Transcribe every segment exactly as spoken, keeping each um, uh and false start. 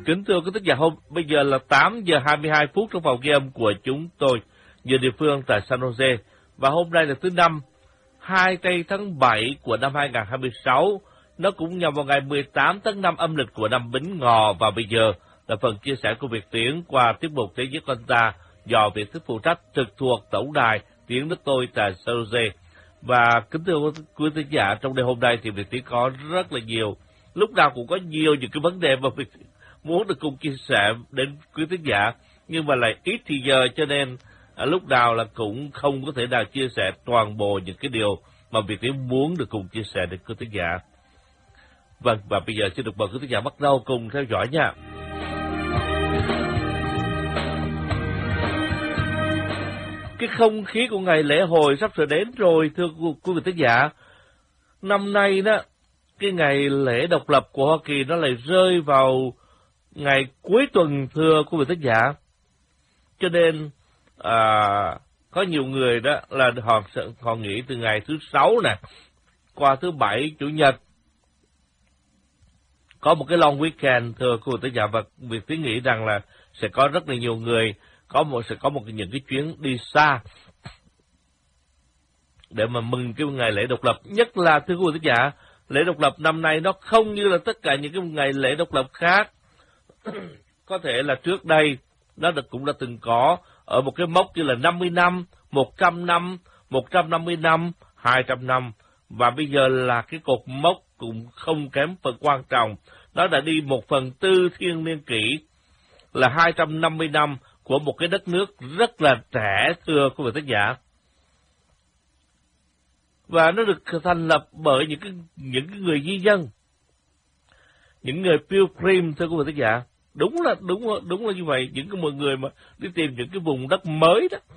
Kính thưa quý thính giả, hôm bây giờ là tám giờ hai mươi hai phút trong phòng ghi âm của chúng tôi, giờ địa phương tại San Jose, và hôm nay là thứ năm, hai tây tháng bảy của năm hai nghìn không trăm hai mươi sáu, nó cũng nhằm vào ngày mười tám tháng năm âm lịch của năm Bính Ngọ, và bây giờ là phần chia sẻ của Việt Tiến qua tiết mục Thế giới con ta do Việt Tiến phụ trách trực thuộc tổng đài Tiếng nước tôi tại San Jose. Và kính thưa quý thính giả, trong đêm hôm nay thì Việt Tiến có rất là nhiều, lúc nào cũng có nhiều những cái vấn đề mà Việt muốn được cùng chia sẻ đến quý thính giả, nhưng mà lại ít thì giờ, cho nên à, lúc nào là cũng không có thể nào chia sẻ toàn bộ những cái điều mà Việt Tiến muốn được cùng chia sẻ đến quý thính giả. Vâng, và bây giờ xin được mời quý thính giả bắt đầu cùng theo dõi nha. Cái không khí của ngày lễ hội sắp sửa đến rồi, thưa quý vị thính giả. Năm nay đó, cái ngày lễ độc lập của Hoa Kỳ nó lại rơi vào ngày cuối tuần, thưa quý vị thính giả. Cho nên à, có nhiều người đó là họ họ nghỉ từ ngày thứ sáu nè qua thứ bảy, chủ nhật, có một cái long weekend, thưa quý vị thính giả. Và việc Tiến nghĩ rằng là sẽ có rất là nhiều người có một sẽ có một những cái chuyến đi xa để mà mừng cái ngày lễ độc lập. Nhất là thưa quý vị thính giả, lễ độc lập năm nay nó không như là tất cả những cái ngày lễ độc lập khác. Có thể là trước đây nó được cũng đã từng có ở một cái mốc như là năm mươi năm, một trăm năm, một trăm năm mươi năm, hai trăm năm, và bây giờ là cái cột mốc cũng không kém phần quan trọng. Nó đã đi một phần tư thiên niên kỷ, là hai trăm năm mươi năm của một cái đất nước rất là trẻ, thưa quý vị thính giả. Và nó được thành lập bởi những cái những cái người di dân, những người pilgrim, thưa quý vị thính giả. Đúng là đúng đúng là như vậy, những cái mọi người mà đi tìm những cái vùng đất mới đó,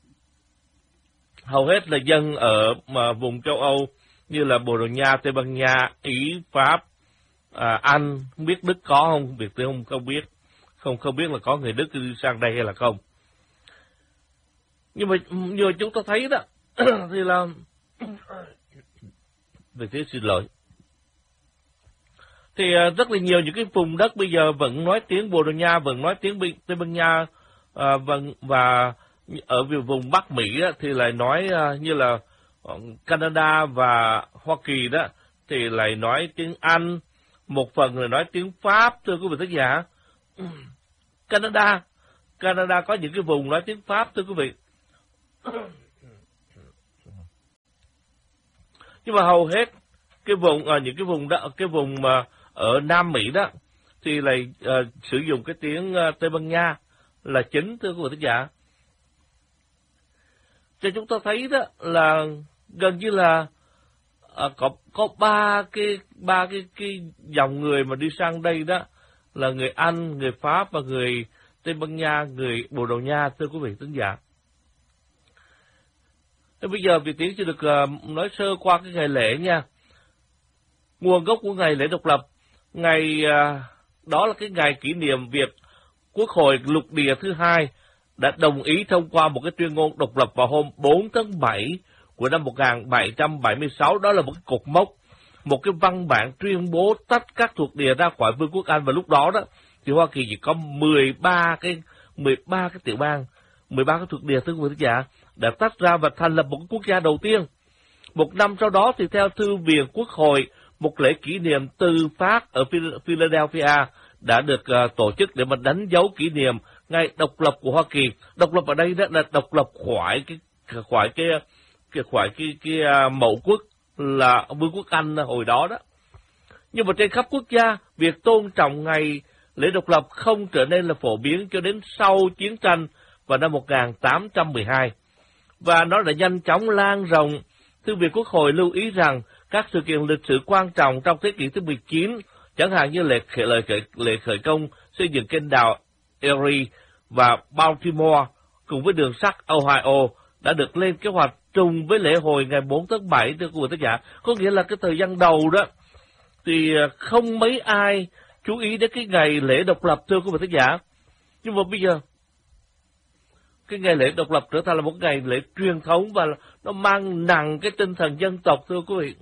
hầu hết là dân ở mà vùng châu Âu như là Bồ Đào Nha, Tây Ban Nha, Ý, Pháp, à, Anh. Không biết Đức có không? Việc tôi không không biết, không không biết là có người Đức đi sang đây hay là không. Nhưng mà như chúng ta thấy đó thì là về thế xin lỗi. Thì rất là nhiều những cái vùng đất bây giờ vẫn nói tiếng Bồ Đào Nha, vẫn nói tiếng Tây Ban Nha, à, và, và ở vùng Bắc Mỹ đó, thì lại nói uh, như là Canada và Hoa Kỳ đó thì lại nói tiếng Anh, một phần là nói tiếng Pháp, thưa quý vị thính giả. Canada, Canada có những cái vùng nói tiếng Pháp, thưa quý vị. Nhưng mà hầu hết cái vùng ở uh, những cái vùng đó, cái vùng mà ở Nam Mỹ đó thì lại uh, sử dụng cái tiếng uh, Tây Ban Nha là chính, thưa quý vị thính giả. Cho chúng ta thấy đó là gần như là uh, có có ba cái ba cái cái dòng người mà đi sang đây đó là người Anh, người Pháp và người Tây Ban Nha, người Bồ Đào Nha, thưa quý vị thính giả. Thế bây giờ Việt Tiến sẽ được uh, nói sơ qua cái ngày lễ nha. Nguồn gốc của ngày lễ độc lập, ngày uh, đó là cái ngày kỷ niệm việc Quốc hội lục địa thứ hai đã đồng ý thông qua một cái tuyên ngôn độc lập vào hôm bốn tháng bảy của năm một nghìn bảy trăm bảy mươi sáu. Đó là một cái cột mốc, một cái văn bản tuyên bố tách các thuộc địa ra khỏi Vương quốc Anh. Và lúc đó đó thì Hoa Kỳ chỉ có mười ba cái mười ba cái tiểu bang, mười ba cái thuộc địa, thưa quý vị giả, đã tách ra và thành lập một cái quốc gia đầu tiên. Một năm sau đó thì theo thư viện Quốc hội, một lễ kỷ niệm tư pháp ở Philadelphia đã được uh, tổ chức để mà đánh dấu kỷ niệm ngày độc lập của Hoa Kỳ. Độc lập ở đây đó là độc lập khỏi cái khỏi cái cái khỏi cái cái, cái uh, mẫu quốc là Vương quốc Anh hồi đó đó. Nhưng mà trên khắp quốc gia, việc tôn trọng ngày lễ độc lập không trở nên là phổ biến cho đến sau chiến tranh vào năm một nghìn tám trăm mười hai. Và nó đã nhanh chóng lan rộng. Thư viện Quốc hội lưu ý rằng các sự kiện lịch sử quan trọng trong thế kỷ thứ mười chín, chẳng hạn như lễ khởi, lễ khởi, lễ khởi công xây dựng kênh đào Erie và Baltimore cùng với đường sắt Ohio, đã được lên kế hoạch trùng với lễ hội ngày bốn tháng bảy, thưa quý vị thính giả. Có nghĩa là cái thời gian đầu đó thì không mấy ai chú ý đến cái ngày lễ độc lập, thưa quý vị thính giả. Nhưng mà bây giờ cái ngày lễ độc lập trở thành là một ngày lễ truyền thống và nó mang nặng cái tinh thần dân tộc, thưa quý vị.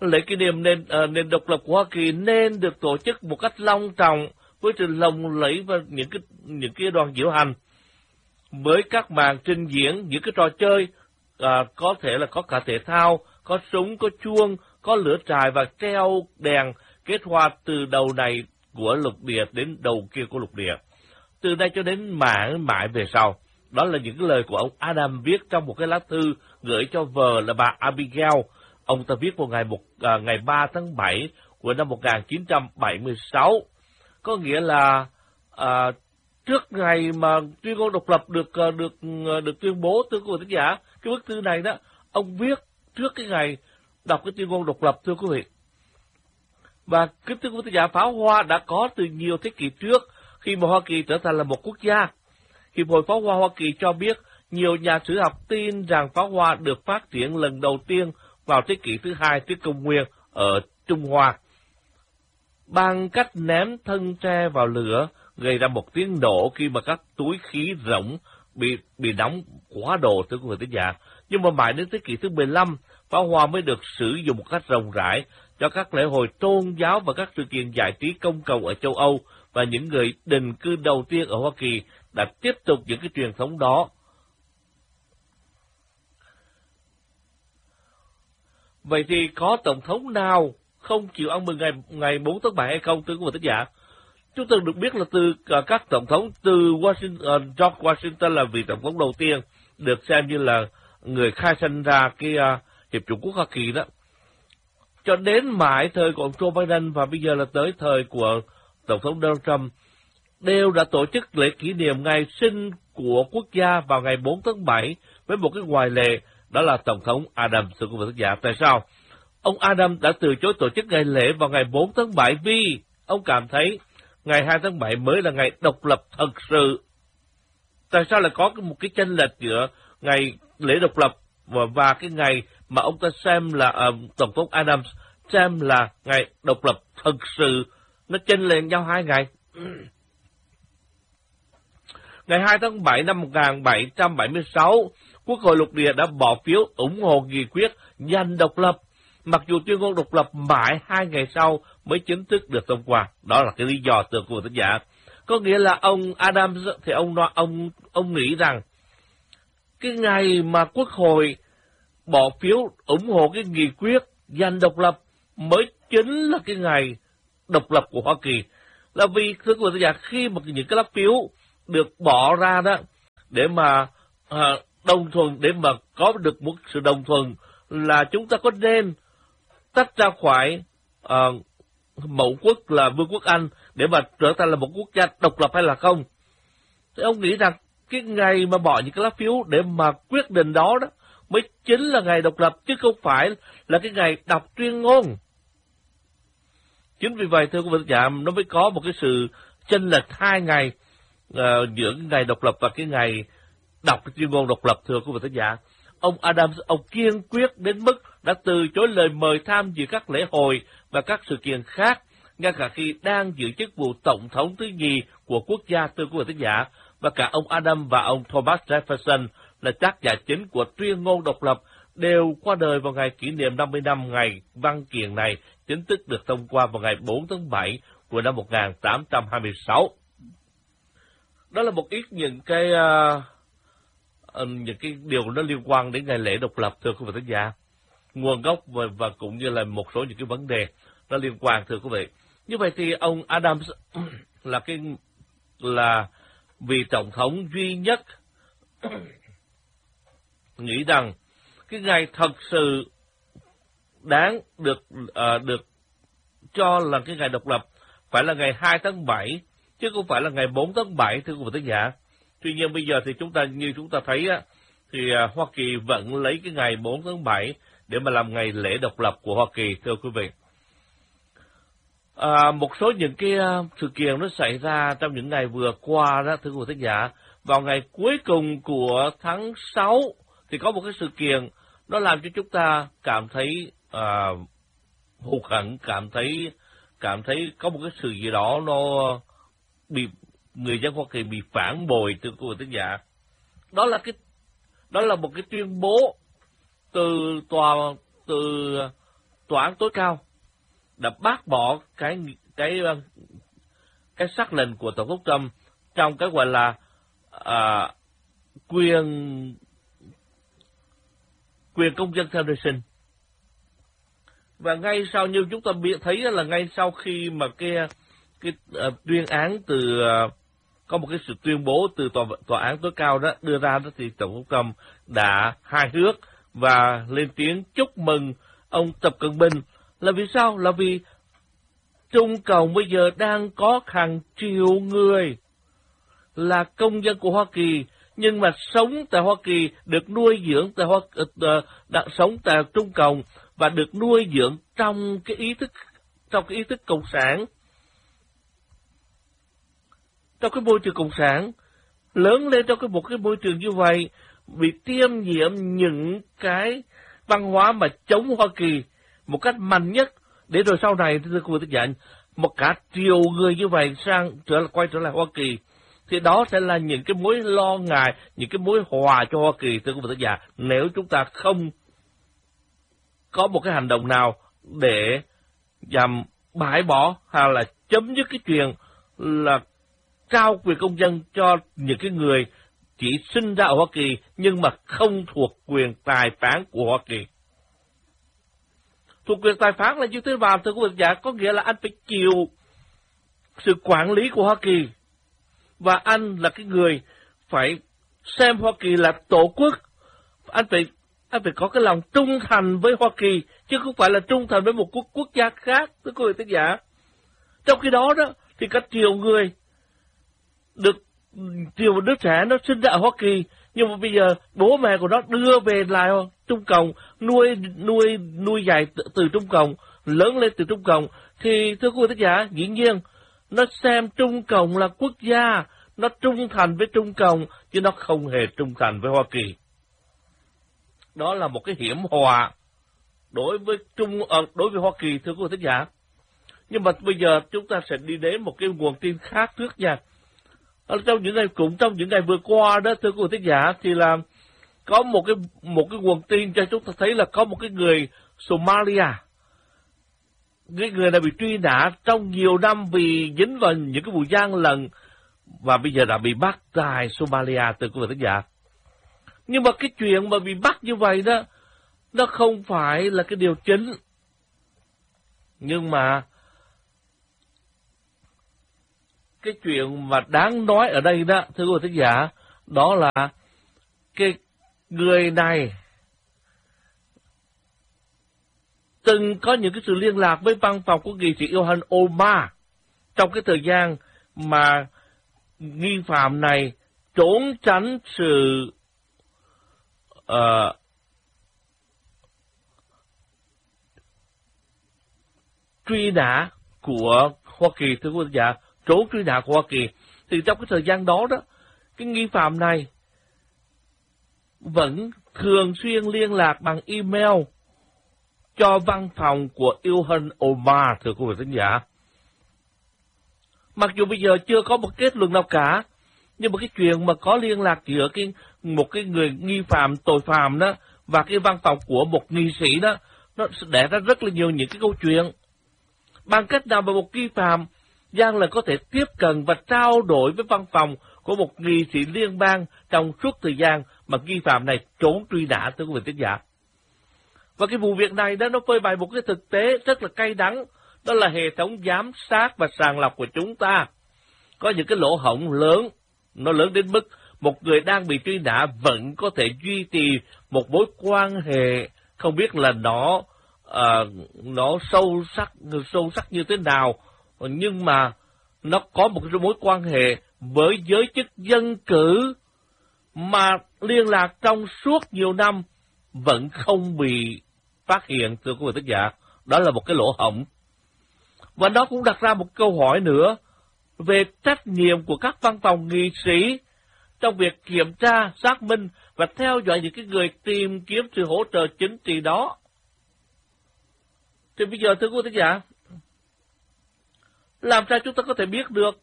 lễ kỷ niệm nền, uh, nền độc lập của Hoa Kỳ nên được tổ chức một cách long trọng với sự lồng lẫy và những cái những cái đoàn diễu hành với các màn trình diễn, những cái trò chơi à, có thể là có cả thể thao, có súng, có chuông, có lửa trại và treo đèn kết hoa từ đầu này của lục địa đến đầu kia của lục địa. Từ đây cho đến mãi mãi về sau. Đó là những cái lời của ông Adam viết trong một cái lá thư gửi cho vợ là bà Abigail. Ông ta viết vào ngày một à, ngày ba tháng bảy của năm một nghìn chín trăm bảy mươi sáu. Có nghĩa là à, trước ngày mà tuyên ngôn độc lập được được được tuyên bố, thưa quý vị thính giả, cái bức thư này đó, ông viết trước cái ngày đọc cái tuyên ngôn độc lập, thưa quý vị. Và kính thưa quý vị thính giả, pháo hoa đã có từ nhiều thế kỷ trước khi mà Hoa Kỳ trở thành là một quốc gia. Hiệp hội Pháo hoa Hoa Kỳ cho biết nhiều nhà sử học tin rằng pháo hoa được phát triển lần đầu tiên vào thế kỷ thứ hai trước công nguyên ở Trung Hoa bằng cách ném thân tre vào lửa, gây ra một tiếng nổ khi mà các túi khí rỗng bị bị đóng quá độ, thưa quý vị thính giả. Nhưng mà mãi đến thế kỷ thứ mười lăm, pháo hoa mới được sử dụng một cách rộng rãi cho các lễ hội tôn giáo và các sự kiện giải trí công cộng ở châu Âu, và những người định cư đầu tiên ở Hoa Kỳ đã tiếp tục những cái truyền thống đó. Vậy thì có tổng thống nào không chịu ăn mừng ngày ngày bốn tháng bảy hay không, thưa quý vị thính giả? Chúng tôi được biết là từ uh, các tổng thống, từ Washington, uh, George Washington là vị tổng thống đầu tiên được xem như là người khai sinh ra cái uh, Hiệp chủng quốc Hoa Kỳ đó, cho đến mãi thời của ông Joe Biden và bây giờ là tới thời của tổng thống Donald Trump, đều đã tổ chức lễ kỷ niệm ngày sinh của quốc gia vào ngày bốn tháng bảy với một cái ngoại lệ, đó là tổng thống Adams, thưa quý vị thính giả. Tại sao ông Adams đã từ chối tổ chức ngày lễ vào ngày bốn tháng bảy? Vì ông cảm thấy ngày hai tháng bảy mới là ngày độc lập thật sự. Tại sao lại có một cái chênh lệch giữa ngày lễ độc lập và, và cái ngày mà ông ta xem là uh, tổng thống Adams xem là ngày độc lập thật sự, nó chênh lệch nhau hai ngày? Ngày hai tháng bảy năm một nghìn bảy trăm bảy mươi sáu, Quốc hội lục địa đã bỏ phiếu ủng hộ nghị quyết giành độc lập, mặc dù tuyên ngôn độc lập mãi hai ngày sau mới chính thức được thông qua. Đó là cái lý do, từ của thính giả. Có nghĩa là ông Adams thì ông nói, ông ông nghĩ rằng cái ngày mà Quốc hội bỏ phiếu ủng hộ cái nghị quyết giành độc lập mới chính là cái ngày độc lập của Hoa Kỳ. Là vì, thưa quý vị thính giả, khi mà những cái lá phiếu được bỏ ra đó để mà à, đồng thuận, để mà có được một sự đồng thuận là chúng ta có nên tách ra khỏi à, mẫu quốc là Vương quốc Anh để mà trở thành là một quốc gia độc lập hay là không, thì ông nghĩ rằng cái ngày mà bỏ những cái lá phiếu để mà quyết định đó đó mới chính là ngày độc lập, chứ không phải là cái ngày đọc tuyên ngôn. Chính vì vậy, thưa quý vị giả, nó mới có một cái sự chênh lệch hai ngày uh, giữa cái ngày độc lập và cái ngày đọc tuyên ngôn độc lập, thưa quý vị giả. Ông Adams, ông kiên quyết đến mức đã từ chối lời mời tham dự các lễ hội và các sự kiện khác, ngay cả khi đang giữ chức vụ tổng thống thứ nhì của quốc gia, thưa quý vị giả. Và cả ông Adam và ông Thomas Jefferson là tác giả chính của tuyên ngôn độc lập đều qua đời vào ngày kỷ niệm năm mươi năm ngày văn kiện này chính thức được thông qua vào ngày bốn tháng bảy của năm một nghìn tám trăm hai mươi sáu. Đó là một ít những cái uh, những cái điều nó liên quan đến ngày lễ độc lập, thưa quý vị thính giả, nguồn gốc và, và cũng như là một số những cái vấn đề nó liên quan, thưa quý vị. Như vậy thì ông Adams là cái là vị tổng thống duy nhất nghĩ rằng cái ngày thật sự đáng được uh, được cho là cái ngày độc lập phải là ngày hai tháng bảy, chứ không phải là ngày bốn tháng bảy, thưa quý vị thính giả. Tuy nhiên bây giờ thì chúng ta như chúng ta thấy á, thì uh, Hoa Kỳ vẫn lấy cái ngày bốn tháng bảy để mà làm ngày lễ độc lập của Hoa Kỳ, thưa quý vị. À, một số những cái uh, sự kiện nó xảy ra trong những ngày vừa qua đó, thưa quý vị thính giả. Vào ngày cuối cùng của tháng sáu thì có một cái sự kiện nó làm cho chúng ta cảm thấy uh, hụt hẫng, cảm thấy cảm thấy có một cái sự gì đó nó bị người dân Hoa Kỳ bị phản bội, thưa quý vị thính giả. Đó là cái đó là một cái tuyên bố từ tòa từ tòa án tối cao đã bác bỏ cái cái cái sắc lệnh của Tổng thống Trump trong cái gọi là à, quyền quyền công dân theo đời sinh. Và ngay sau, như chúng ta biết thấy là ngay sau khi mà cái cái uh, tuyên án từ uh, có một cái sự tuyên bố từ tòa tòa án tối cao đó đưa ra đó, thì Tổng thống Trump đã hài hước và lên tiếng chúc mừng ông Tập Cận Bình. Là vì sao? Là vì Trung Cộng bây giờ đang có hàng triệu người là công dân của Hoa Kỳ, nhưng mà sống tại Hoa Kỳ, được nuôi dưỡng tại Hoa uh, sống tại Trung Cộng và được nuôi dưỡng trong cái ý thức trong cái ý thức cộng sản, trong cái môi trường cộng sản, lớn lên trong cái một cái môi trường như vậy, bị tiêm nhiễm những cái văn hóa mà chống Hoa Kỳ một cách mạnh nhất, để rồi sau này thưa quý vị giả, một cả triệu người như vậy sang trở lại quay trở lại Hoa Kỳ, thì đó sẽ là những cái mối lo ngại, những cái mối họa cho Hoa Kỳ thưa quý vị giả, nếu chúng ta không có một cái hành động nào để nhằm bãi bỏ hay là chấm dứt cái chuyện là trao quyền công dân cho những cái người chỉ sinh ra ở Hoa Kỳ nhưng mà không thuộc quyền tài phán của Hoa Kỳ. Thuộc quyền tài phán là như thế nào thưa quý vị giả? Có nghĩa là anh phải chịu sự quản lý của Hoa Kỳ, và anh là cái người phải xem Hoa Kỳ là tổ quốc. Anh phải anh phải có cái lòng trung thành với Hoa Kỳ, chứ không phải là trung thành với một quốc quốc gia khác, thưa quý vị giả. Trong khi đó đó thì các triệu người được triệu một đứa trẻ nó sinh ra ở Hoa Kỳ, nhưng mà bây giờ bố mẹ của nó đưa về lại Trung Cộng, nuôi nuôi nuôi dạy từ, từ Trung Cộng, lớn lên từ Trung Cộng, thì thưa quý vị giả, dĩ nhiên nó xem Trung Cộng là quốc gia, nó trung thành với Trung Cộng chứ nó không hề trung thành với Hoa Kỳ. Đó là một cái hiểm họa đối với Trung đối với Hoa Kỳ thưa quý vị giả. Nhưng mà bây giờ chúng ta sẽ đi đến một cái nguồn tin khác trước nha. Ở trong những ngày cũng trong những ngày vừa qua đó thưa quý vị giả, thì là có một cái một cái nguồn tin cho chúng ta thấy là có một cái người Somalia, cái người này bị truy nã trong nhiều năm vì dính vào những cái vụ gian lận, và bây giờ đã bị bắt tại Somalia thưa quý vị giả. Nhưng mà cái chuyện mà bị bắt như vậy đó, nó không phải là cái điều chính. Nhưng mà cái chuyện mà đáng nói ở đây đó, thưa quý vị giả, đó là cái người này từng có những cái sự liên lạc với văn phòng của nghị sĩ Ilhan Omar trong cái thời gian mà nghi phạm này trốn tránh sự uh, truy nã của Hoa Kỳ, thưa quý vị giả, trốn truy nã của Hoa Kỳ. Thì trong cái thời gian đó đó, cái nghi phạm này vẫn thường xuyên liên lạc bằng email cho văn phòng của Ilhan Omar, thưa quý vị khán giả. Mặc dù bây giờ chưa có một kết luận nào cả, nhưng mà cái chuyện mà có liên lạc giữa cái một cái người nghi phạm tội phạm đó và cái văn phòng của một nghị sĩ đó, nó sẽ đẻ ra rất là nhiều những cái câu chuyện. Bằng cách nào mà một nghi phạm gian là có thể tiếp cận và trao đổi với văn phòng của một nghị sĩ liên bang trong suốt thời gian mà nghi phạm này trốn truy nã, thưa quý vị khán giả. Và cái vụ việc này đó, nó phơi bày một cái thực tế rất là cay đắng, đó là hệ thống giám sát và sàng lọc của chúng ta có những cái lỗ hổng lớn, nó lớn đến mức một người đang bị truy nã vẫn có thể duy trì một mối quan hệ, không biết là nó uh, nó sâu sắc sâu sắc như thế nào, nhưng mà nó có một cái mối quan hệ với giới chức dân cử mà liên lạc trong suốt nhiều năm vẫn không bị phát hiện, thưa quý vị khán giả. Đó là một cái lỗ hổng. Và nó cũng đặt ra một câu hỏi nữa về trách nhiệm của các văn phòng nghị sĩ trong việc kiểm tra, xác minh và theo dõi những cái người tìm kiếm sự hỗ trợ chính trị đó. Thì bây giờ thưa quý vị khán giả, làm sao chúng ta có thể biết được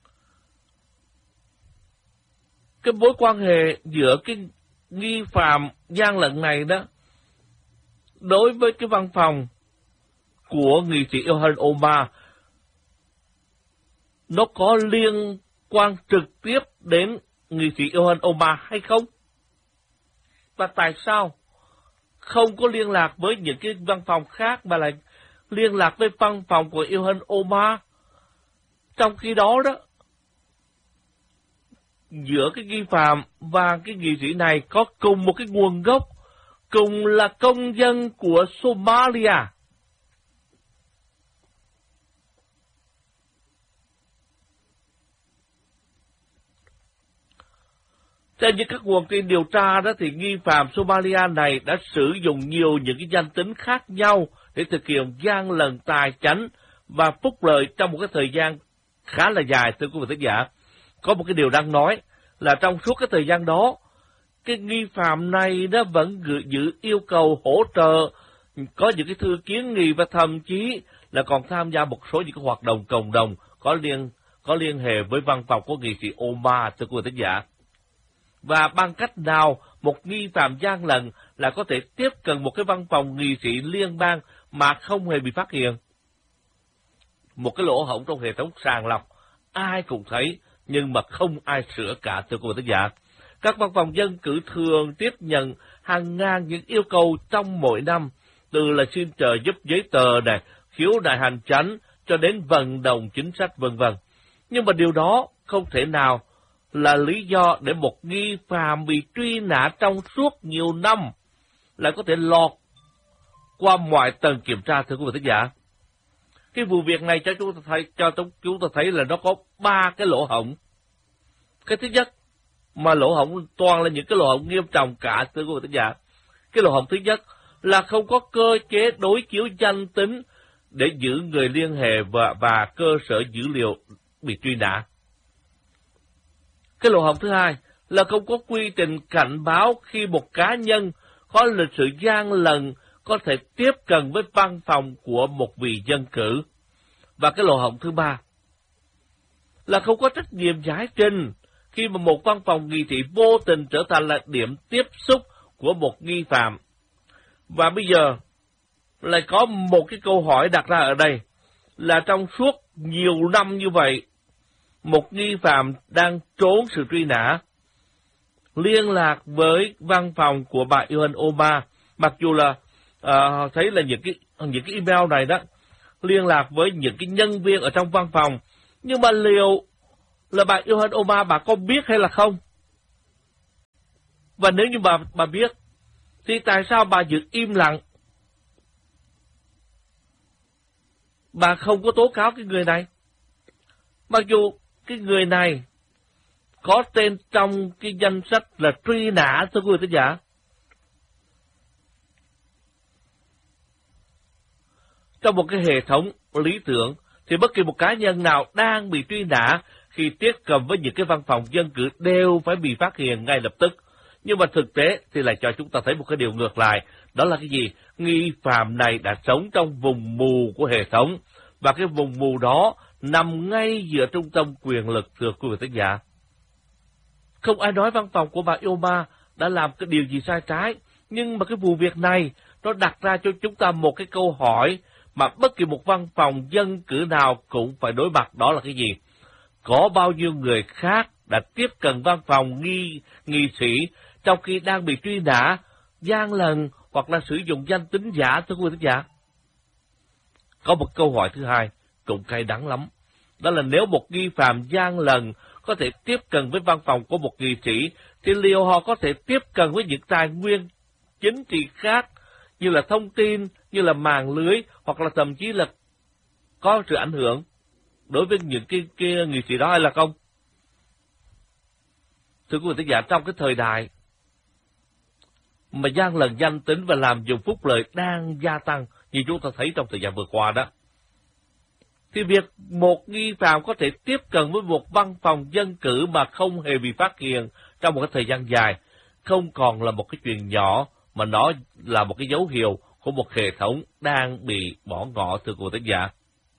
cái mối quan hệ giữa cái nghi phạm gian lận này đó đối với cái văn phòng của nghị sĩ Ilhan Omar nó có liên quan trực tiếp đến nghị sĩ Ilhan Omar hay không? Và tại sao không có liên lạc với những cái văn phòng khác mà lại liên lạc với văn phòng của Ilhan Omar? Trong khi đó đó, giữa cái nghi phạm và cái nghị sĩ này có cùng một cái nguồn gốc, cùng là công dân của Somalia. Trên những các nguồn tin điều tra đó thì nghi phạm Somalia này đã sử dụng nhiều những cái danh tính khác nhau để thực hiện gian lận tài chánh và phúc lợi trong một cái thời gian khá là dài, thưa quý vị thính giả. Có một cái điều đang nói là trong suốt cái thời gian đó, cái nghi phạm này nó vẫn gửi giữ yêu cầu hỗ trợ, có những cái thư kiến nghị và thậm chí là còn tham gia một số những cái hoạt động cộng đồng có liên có liên hệ với văn phòng của nghị sĩ Omar, thưa quý vị thính giả. Và bằng cách nào một nghi phạm gian lận là có thể tiếp cận một cái văn phòng nghị sĩ liên bang mà không hề bị phát hiện? Một cái lỗ hổng trong hệ thống sàng lọc, ai cũng thấy, nhưng mà không ai sửa cả, thưa quý vị thính giả. Các văn phòng dân cử thường tiếp nhận hàng ngàn những yêu cầu trong mỗi năm, từ là xin trợ giúp giấy tờ này, khiếu nại hành chánh cho đến vận động chính sách vân vân. Nhưng mà điều đó không thể nào là lý do để một nghi phạm bị truy nã trong suốt nhiều năm lại có thể lọt qua mọi tầng kiểm tra, thưa quý vị thính giả. Cái vụ việc này cho chúng ta thấy, cho chúng ta thấy là nó có ba cái lỗ hổng. Cái thứ nhất, mà lỗ hổng toàn là những cái lỗ hổng nghiêm trọng cả, thưa quý vị thính giả. Cái lỗ hổng thứ nhất là không có cơ chế đối chiếu danh tính để giữ người liên hệ và, và cơ sở dữ liệu bị truy nã. Cái lỗ hổng thứ hai là không có quy trình cảnh báo khi một cá nhân có lịch sử gian lận có thể tiếp cận với văn phòng của một vị dân cử. Và cái lỗ hổng thứ ba là không có trách nhiệm giải trình khi mà một văn phòng nghị sĩ vô tình trở thành là điểm tiếp xúc của một nghi phạm. Và bây giờ lại có một cái câu hỏi đặt ra ở đây là trong suốt nhiều năm như vậy, một nghi phạm đang trốn sự truy nã liên lạc với văn phòng của bà Ilhan Omar, mặc dù là uh, thấy là những cái những cái email này đó liên lạc với những cái nhân viên ở trong văn phòng, nhưng mà liệu là bà Ilhan Omar bà có biết hay là không? Và nếu như bà bà biết thì tại sao bà giữ im lặng? Bà không có tố cáo cái người này, mặc dù cái người này có tên trong cái danh sách là truy nã, thưa quý vị thính giả. Trong một cái hệ thống lý tưởng thì bất kỳ một cá nhân nào đang bị truy nã khi tiếp cận với những cái văn phòng dân cử đều phải bị phát hiện ngay lập tức. Nhưng mà thực tế thì lại cho chúng ta thấy một cái điều ngược lại, đó là cái gì? Nghi phạm này đã sống trong vùng mù của hệ thống, và cái vùng mù đó nằm ngay giữa trung tâm quyền lực, thưa quý vị thính giả. Không ai nói văn phòng của bà Omar đã làm cái điều gì sai trái, nhưng mà cái vụ việc này nó đặt ra cho chúng ta một cái câu hỏi mà bất kỳ một văn phòng dân cử nào cũng phải đối mặt, đó là cái gì? Có bao nhiêu người khác đã tiếp cận văn phòng nghi nghị sĩ trong khi đang bị truy nã, gian lận hoặc là sử dụng danh tính giả, thưa quý vị thính giả? Có một câu hỏi thứ hai cũng cay đắng lắm, đó là nếu một nghi phạm gian lận có thể tiếp cận với văn phòng của một nghị sĩ, thì liệu họ có thể tiếp cận với những tài nguyên chính trị khác như là thông tin, như là mạng lưới, hoặc là thậm chí là có sự ảnh hưởng đối với những cái, cái nghị sĩ đó hay là không? Thưa quý vị thính giả, trong cái thời đại mà gian lận danh tính và làm dùng phúc lợi đang gia tăng như chúng ta thấy trong thời gian vừa qua đó, thì việc một nghi phạm có thể tiếp cận với một văn phòng dân cử mà không hề bị phát hiện trong một cái thời gian dài không còn là một cái chuyện nhỏ, mà nó là một cái dấu hiệu của một hệ thống đang bị bỏ ngỏ, thưa quý vị thính giả.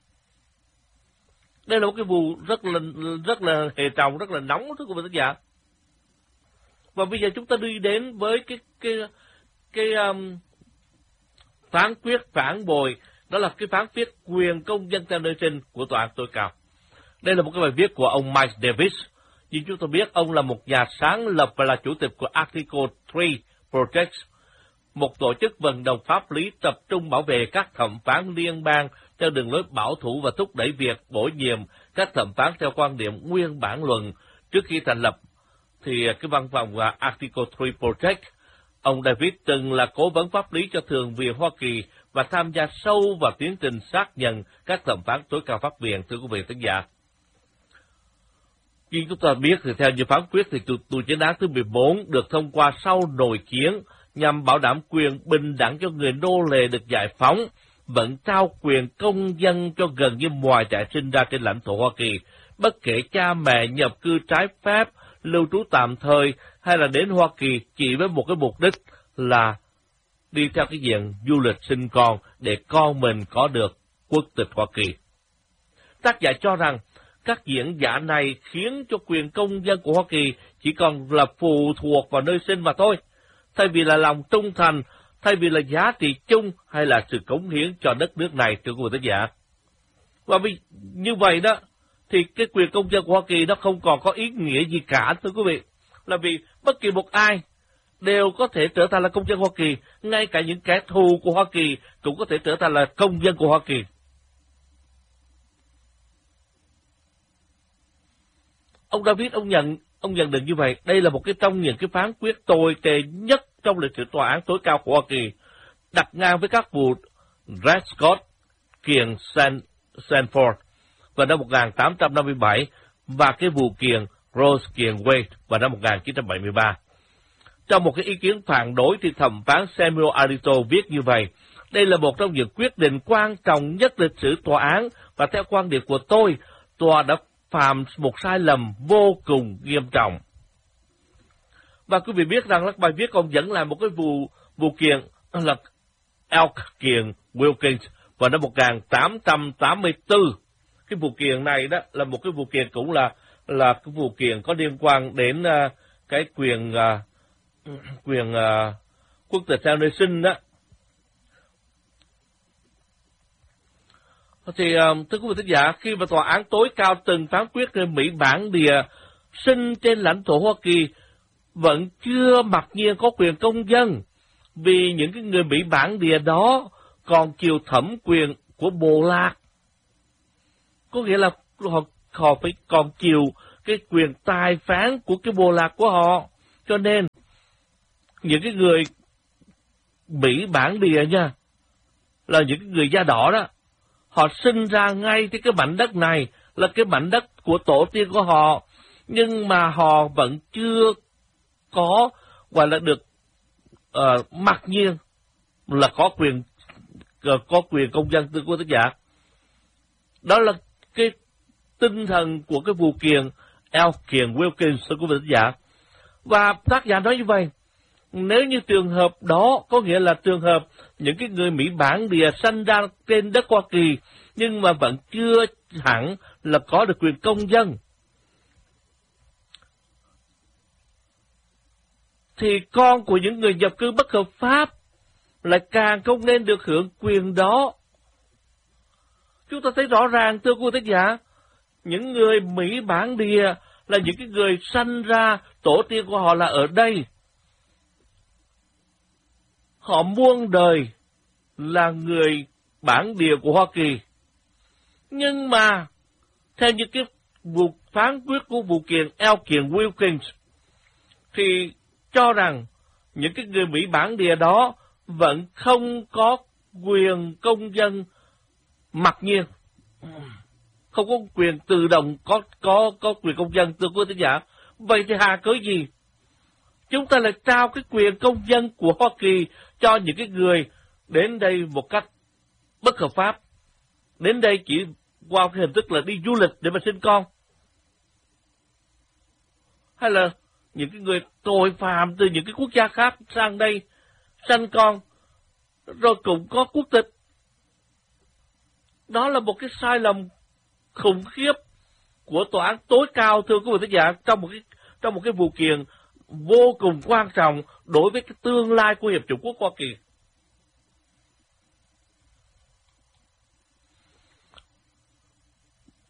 Đây là một cái vụ rất là rất là hề trọng, rất là nóng, thưa quý vị thính giả. Và bây giờ chúng ta đi đến với cái cái cái um, phán quyết phản bội đó là cái phán quyết quyền công dân theo nơi sinh của tòa án tối cao. Đây là một cái bài viết của ông Mike Davis. Như chúng tôi biết, ông là một nhà sáng lập và là chủ tịch của Article ba Project, một tổ chức vận động pháp lý tập trung bảo vệ các thẩm phán liên bang theo đường lối bảo thủ và thúc đẩy việc bổ nhiệm các thẩm phán theo quan điểm nguyên bản luận. Trước khi thành lập thì cái văn phòng Article ba Project, ông David từng là cố vấn pháp lý cho Thượng viện Hoa Kỳ và tham gia sâu vào tiến trình xác nhận các thẩm phán tối cao pháp viện, thưa quý vị khán giả. Như chúng ta biết thì theo như phán quyết thì tù chính án thứ mười bốn được thông qua sau nội chiến nhằm bảo đảm quyền bình đẳng cho người nô lệ được giải phóng, vẫn trao quyền công dân cho gần như mọi trẻ sinh ra trên lãnh thổ Hoa Kỳ, bất kể cha mẹ nhập cư trái phép, lưu trú tạm thời hay là đến Hoa Kỳ chỉ với một cái mục đích là đi theo cái diện du lịch sinh con để con mình có được quốc tịch Hoa Kỳ. Tác giả cho rằng các diễn giả này khiến cho quyền công dân của Hoa Kỳ chỉ còn là phụ thuộc vào nơi sinh mà thôi, thay vì là lòng trung thành, thay vì là giá trị chung hay là sự cống hiến cho đất nước này, thưa quý vị khán giả. Và vì như vậy đó, thì cái quyền công dân của Hoa Kỳ nó không còn có ý nghĩa gì cả, thưa quý vị. Là vì bất kỳ một ai đều có thể trở thành là công dân Hoa Kỳ, ngay cả những kẻ thù của Hoa Kỳ cũng có thể trở thành là công dân của Hoa Kỳ. Ông David, ông nhận, ông nhận định như vậy, đây là một cái trong những cái phán quyết tồi tệ nhất trong lịch sử tòa án tối cao của Hoa Kỳ, đặt ngang với các vụ Dred Scott, kiện Sanford vào năm một nghìn tám trăm năm mươi bảy và cái vụ kiện Rose kiện Wade vào năm một nghìn chín trăm bảy mươi ba. Trong một cái ý kiến phản đối thì thẩm phán Samuel Alito viết như vậy: đây là một trong những quyết định quan trọng nhất lịch sử tòa án và theo quan điểm của tôi, tòa đã phạm một sai lầm vô cùng nghiêm trọng. Và quý vị biết rằng bài viết còn dẫn lại một cái vụ vụ kiện là Elk kiện Wilkins vào năm một nghìn tám trăm tám mươi tư. Cái vụ kiện này đó là một cái vụ kiện cũng là là cái vụ kiện có liên quan đến uh, cái quyền uh, quyền uh, quốc tịch theo nơi sinh đó. Thì uh, thưa quý vị thính giả, khi mà tòa án tối cao từng phán quyết trên Mỹ bản địa sinh trên lãnh thổ Hoa Kỳ vẫn chưa mặc nhiên có quyền công dân, vì những cái người Mỹ bản địa đó còn chịu thẩm quyền của bộ lạc. Có nghĩa là họ, họ phải còn chịu cái quyền tài phán của cái bộ lạc của họ. Cho nên những cái người Mỹ bản địa nha, là những cái người da đỏ đó, họ sinh ra ngay trên cái mảnh đất này, là cái mảnh đất của tổ tiên của họ, nhưng mà họ vẫn chưa có gọi là được uh, mặc nhiên là có quyền uh, có quyền công dân, thưa quý tác giả. Đó là cái tinh thần của cái vụ kiện Elk kiện Wilkins, thưa quý vị tác giả. Và tác giả nói như vậy, nếu như trường hợp đó có nghĩa là trường hợp những cái người Mỹ bản địa sanh ra trên đất Hoa Kỳ nhưng mà vẫn chưa hẳn là có được quyền công dân, thì con của những người nhập cư bất hợp pháp lại càng không nên được hưởng quyền đó. Chúng ta thấy rõ ràng, thưa quý tác giả, những người Mỹ bản địa là những cái người sanh ra, tổ tiên của họ là ở đây. Họ muôn đời là người bản địa của Hoa Kỳ. Nhưng mà, theo những cái vụ phán quyết của vụ kiện Elk kiện Wilkins, thì cho rằng những cái người Mỹ bản địa đó vẫn không có quyền công dân mặc nhiên, không có quyền tự động có có có quyền công dân, thưa quý tín giả. Vậy thì hà cớ gì chúng ta lại trao cái quyền công dân của Hoa Kỳ cho những cái người đến đây một cách bất hợp pháp, đến đây chỉ qua cái hình thức là đi du lịch để mà sinh con, hay là những cái người tội phạm từ những cái quốc gia khác sang đây sanh con rồi cũng có quốc tịch. Đó là một cái sai lầm khủng khiếp của tòa án tối cao, thưa quý vị thính giả, trong một cái trong một cái vụ kiện vô cùng quan trọng đối với cái tương lai của Hiệp chủng quốc Hoa Kỳ.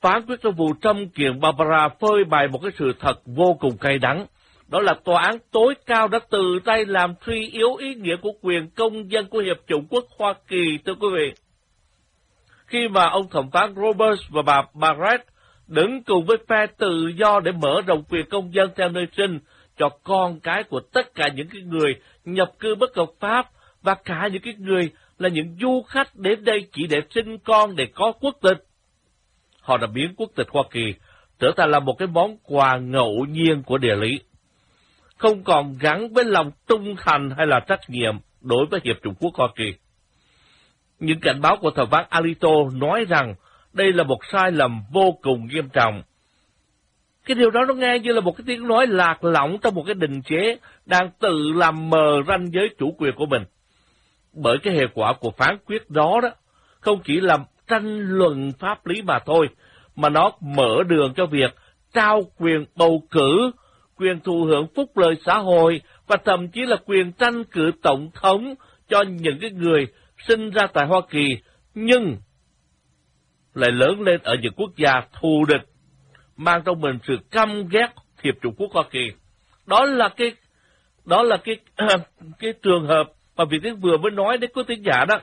phán quyết trong vụ Trump kiện Barbara phơi bày một cái sự thật vô cùng cay đắng. Đó là tòa án tối cao đã từ tay làm suy yếu ý nghĩa của quyền công dân của Hiệp chủng quốc Hoa Kỳ, thưa quý vị. Khi mà ông thẩm phán Roberts và bà Barrett đứng cùng với phe tự do để mở rộng quyền công dân theo nơi sinh cho con cái của tất cả những cái người nhập cư bất hợp pháp và cả những cái người là những du khách đến đây chỉ để sinh con để có quốc tịch. Họ đã biến quốc tịch Hoa Kỳ trở thành là một cái món quà ngẫu nhiên của địa lý, không còn gắn với lòng trung thành hay là trách nhiệm đối với Hiệp chủng quốc Hoa Kỳ. Những cảnh báo của thẩm phán Alito nói rằng đây là một sai lầm vô cùng nghiêm trọng. Cái điều đó nó nghe như là một cái tiếng nói lạc lõng trong một cái đình chế đang tự làm mờ ranh giới chủ quyền của mình. Bởi cái hệ quả của phán quyết đó đó không chỉ là tranh luận pháp lý mà thôi, mà nó mở đường cho việc trao quyền bầu cử, quyền thụ hưởng phúc lợi xã hội và thậm chí là quyền tranh cử tổng thống cho những cái người sinh ra tại Hoa Kỳ nhưng lại lớn lên ở những quốc gia thù địch, mang trong mình sự căm ghét Hiệp chủng quốc Hoa Kỳ. Đó là cái đó là cái cái trường hợp mà Việt Tiến vừa mới nói đến quý thính giả đó,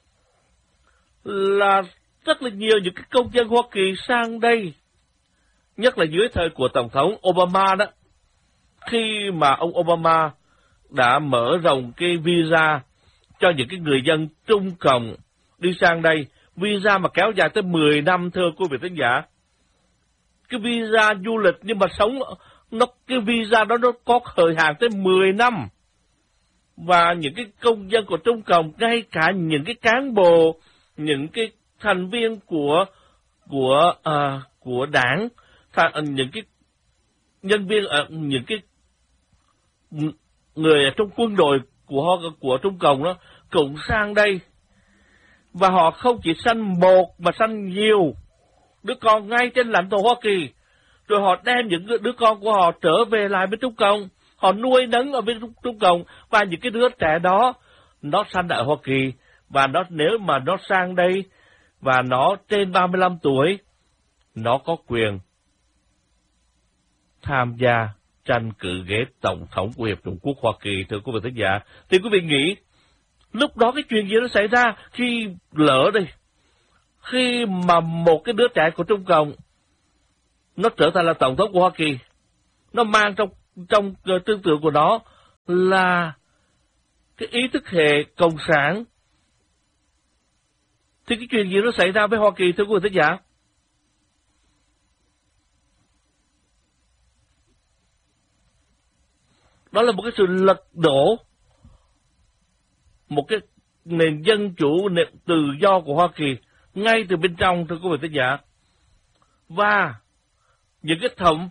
là rất là nhiều những cái công dân Hoa Kỳ sang đây, nhất là dưới thời của Tổng thống Obama đó, khi mà ông Obama đã mở rộng cái visa cho những cái người dân Trung Cộng đi sang đây, visa mà kéo dài tới mười năm, thưa quý vị thính giả. Cái visa du lịch nhưng mà sống, nó cái visa đó nó có thời hạn tới mười năm. Và những cái công dân của Trung Cộng, ngay cả những cái cán bộ, những cái thành viên của của uh, của đảng, những cái nhân viên ở uh, những cái người ở trong quân đội của của Trung Cộng đó cũng sang đây, và họ không chỉ sanh một mà sanh nhiều đứa con ngay trên lãnh thổ Hoa Kỳ, rồi họ đem những đứa con của họ trở về lại bên Trung Cộng, họ nuôi nấng ở bên Trung, Trung Cộng, và những cái đứa trẻ đó nó sanh ở Hoa Kỳ, và nó nếu mà nó sang đây và nó trên ba mươi lăm tuổi, nó có quyền tham gia tranh cử ghế tổng thống của Hiệp chủng quốc Hoa Kỳ, thưa quý vị thính giả. Thì quý vị nghĩ lúc đó cái chuyện gì nó xảy ra khi lỡ đi, khi mà một cái đứa trẻ của Trung Cộng nó trở thành là tổng thống của Hoa Kỳ, nó mang trong trong tư tưởng của nó là cái ý thức hệ cộng sản, thì cái chuyện gì nó xảy ra với Hoa Kỳ, thưa quý vị thính giả? Đó là một cái sự lật đổ một cái nền dân chủ, nền tự do của Hoa Kỳ ngay từ bên trong, thưa quý vị thính giả. Và những cái thẩm